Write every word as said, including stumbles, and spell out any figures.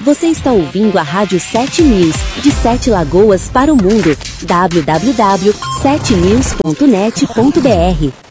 Você está ouvindo a Rádio sete News, de Sete Lagoas para o mundo. w w w ponto sete news ponto net ponto b r